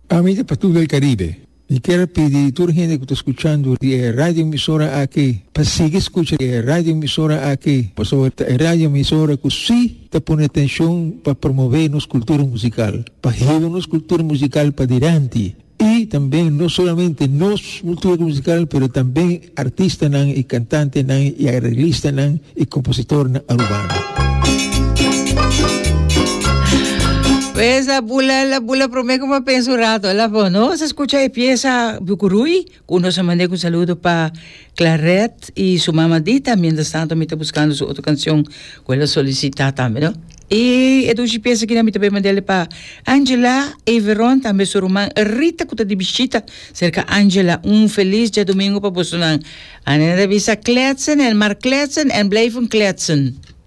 Amiga para todo el Caribe. Y quiero pedir a toda la gente que está escuchando de radio emisora aquí, para seguir escuchando radio emisora aquí, por sobre radio emisora que sí te pone atención para promover nuestra cultura musical, para llevar nuestra cultura musical para adelante. Y también no solamente nuestra cultura musical, pero también artistas y cantantes y arreglistas y compositores urbanos. Pues la bula promete como penso un rato, ¿no? Se escucha de pieza Bucurui, uno se manda un saludo para Claret y su mamadita, mientras tanto me está buscando su otra canción, cuella solicitada también, ¿no? Y essa pieza que me também mandei para Angela Everon, também sua irmã Rita, que está de bichita, cerca Angela, feliz dia domingo para você. A Ana Visa Kletsen, en Mark Kletsen, en blijven kletsen.